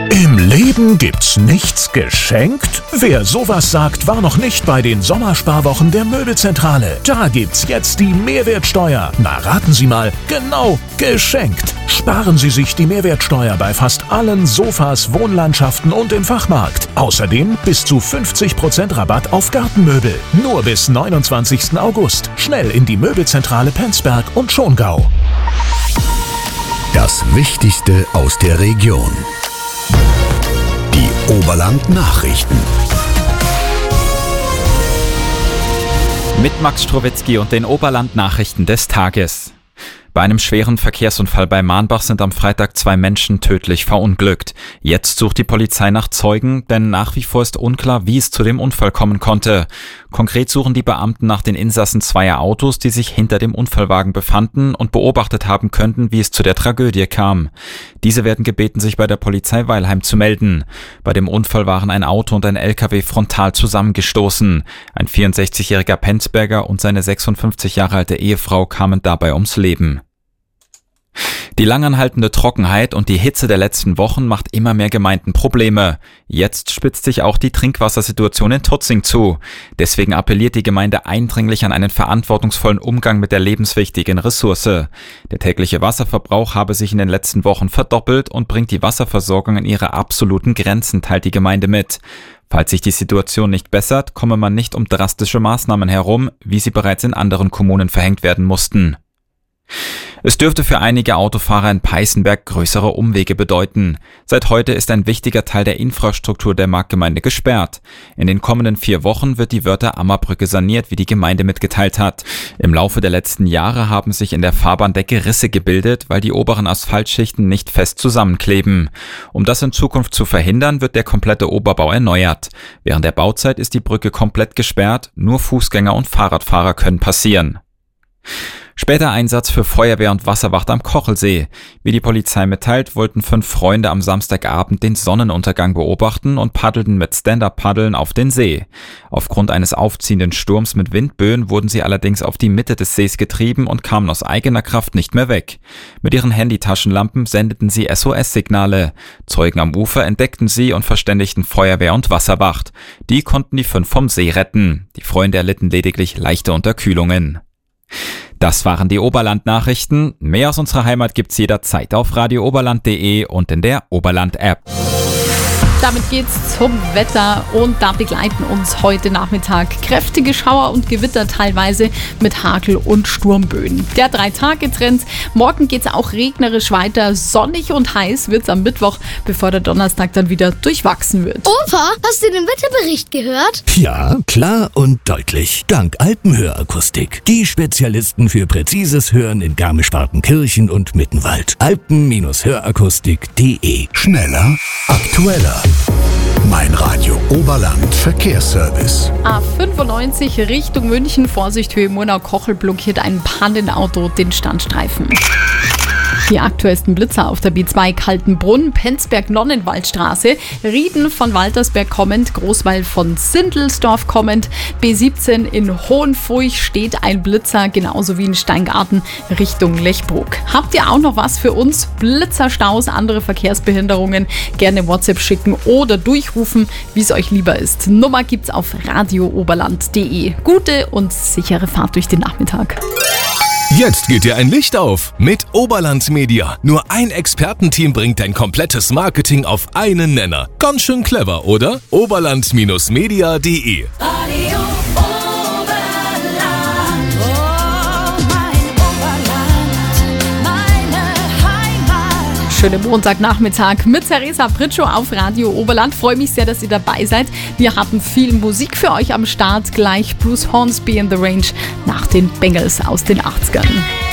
Im Leben gibt's nichts geschenkt? Wer sowas sagt, war noch nicht bei den Sommersparwochen der Möbelzentrale. Da gibt's jetzt die Mehrwertsteuer. Na, raten Sie mal, genau, geschenkt. Sparen Sie sich die Mehrwertsteuer bei fast allen Sofas, Wohnlandschaften und im Fachmarkt. Außerdem bis zu 50% Rabatt auf Gartenmöbel. Nur bis 29. August. Schnell in die Möbelzentrale Penzberg und Schongau. Das Wichtigste aus der Region. Die Oberland-Nachrichten. Mit Max Strowitzki und den Oberland-Nachrichten des Tages. Bei einem schweren Verkehrsunfall bei Mahnbach sind am Freitag 2 Menschen tödlich verunglückt. Jetzt sucht die Polizei nach Zeugen, denn nach wie vor ist unklar, wie es zu dem Unfall kommen konnte. Konkret suchen die Beamten nach den Insassen zweier Autos, die sich hinter dem Unfallwagen befanden und beobachtet haben könnten, wie es zu der Tragödie kam. Diese werden gebeten, sich bei der Polizei Weilheim zu melden. Bei dem Unfall waren ein Auto und ein LKW frontal zusammengestoßen. Ein 64-jähriger Penzberger und seine 56 Jahre alte Ehefrau kamen dabei ums Leben. Die langanhaltende Trockenheit und die Hitze der letzten Wochen macht immer mehr Gemeinden Probleme. Jetzt spitzt sich auch die Trinkwassersituation in Tutzing zu. Deswegen appelliert die Gemeinde eindringlich an einen verantwortungsvollen Umgang mit der lebenswichtigen Ressource. Der tägliche Wasserverbrauch habe sich in den letzten Wochen verdoppelt und bringt die Wasserversorgung in ihre absoluten Grenzen, teilt die Gemeinde mit. Falls sich die Situation nicht bessert, komme man nicht um drastische Maßnahmen herum, wie sie bereits in anderen Kommunen verhängt werden mussten. Es dürfte für einige Autofahrer in Peißenberg größere Umwege bedeuten. Seit heute ist ein wichtiger Teil der Infrastruktur der Marktgemeinde gesperrt. In den kommenden 4 Wochen wird die Wörther-Ammer-Brücke saniert, wie die Gemeinde mitgeteilt hat. Im Laufe der letzten Jahre haben sich in der Fahrbahndecke Risse gebildet, weil die oberen Asphaltschichten nicht fest zusammenkleben. Um das in Zukunft zu verhindern, wird der komplette Oberbau erneuert. Während der Bauzeit ist die Brücke komplett gesperrt, nur Fußgänger und Fahrradfahrer können passieren. Später Einsatz für Feuerwehr und Wasserwacht am Kochelsee. Wie die Polizei mitteilt, wollten 5 Freunde am Samstagabend den Sonnenuntergang beobachten und paddelten mit Stand-Up-Paddeln auf den See. Aufgrund eines aufziehenden Sturms mit Windböen wurden sie allerdings auf die Mitte des Sees getrieben und kamen aus eigener Kraft nicht mehr weg. Mit ihren Handytaschenlampen sendeten sie SOS-Signale. Zeugen am Ufer entdeckten sie und verständigten Feuerwehr und Wasserwacht. Die konnten die 5 vom See retten. Die Freunde erlitten lediglich leichte Unterkühlungen. Das waren die Oberland-Nachrichten. Mehr aus unserer Heimat gibt's jederzeit auf radiooberland.de und in der Oberland-App. Damit geht's zum Wetter und da begleiten uns heute Nachmittag kräftige Schauer und Gewitter, teilweise mit Hagel und Sturmböen. Der 3-Tage-Trend. Morgen geht's auch regnerisch weiter. Sonnig und heiß wird's am Mittwoch, bevor der Donnerstag dann wieder durchwachsen wird. Opa, hast du den Wetterbericht gehört? Ja, klar und deutlich. Dank Alpenhörakustik. Die Spezialisten für präzises Hören in Garmisch-Partenkirchen und Mittenwald. Alpen-Hörakustik.de. Schneller, aktueller. Mein Radio Oberland Verkehrsservice. A95 Richtung München. Vorsicht, Höhe Murnau-Kochel blockiert ein Pannenauto den Standstreifen. Die aktuellsten Blitzer auf der B2 Kaltenbrunn, Penzberg-Nonnenwaldstraße, Rieden von Waltersberg kommend, Großwall von Sindelsdorf kommend, B17 in Hohenfurch steht ein Blitzer, genauso wie in Steingarten Richtung Lechbrook. Habt ihr auch noch was für uns? Blitzerstaus, andere Verkehrsbehinderungen? Gerne WhatsApp schicken oder durchrufen, wie es euch lieber ist. Nummer gibt's auf radiooberland.de. Gute und sichere Fahrt durch den Nachmittag. Jetzt geht dir ein Licht auf mit Oberland Media. Nur ein Expertenteam bringt dein komplettes Marketing auf einen Nenner. Ganz schön clever, oder? Oberland-media.de. Schönen Montagnachmittag mit Theresa Pritschow auf Radio Oberland. Freue mich sehr, dass ihr dabei seid. Wir haben viel Musik für euch am Start. Gleich Bruce Hornsby in the Range nach den Bengals aus den 80ern.